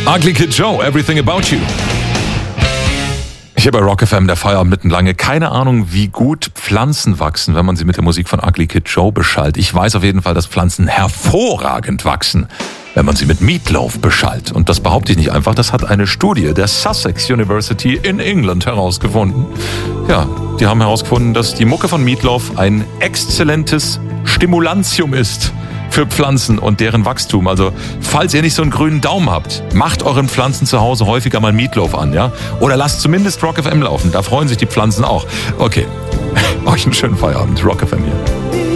Ugly Kid Joe, Everything About You. Hier bei Rock FM, der Feierabend mitten lange. Keine Ahnung, wie gut Pflanzen wachsen, wenn man sie mit der Musik von Ugly Kid Joe beschallt. Ich weiß auf jeden Fall, dass Pflanzen hervorragend wachsen, wenn man sie mit Meatloaf beschallt. Und das behaupte ich nicht einfach, das hat eine Studie der Sussex University in England herausgefunden. Ja, die haben herausgefunden, dass die Mucke von Meatloaf ein exzellentes Stimulantium ist für Pflanzen und deren Wachstum. Also, falls ihr nicht so einen grünen Daumen habt, macht euren Pflanzen zu Hause häufiger mal Meatloaf an, ja? Oder lasst zumindest Rock FM laufen, da freuen sich die Pflanzen auch. Okay, euch einen schönen Feierabend. Rock FM hier.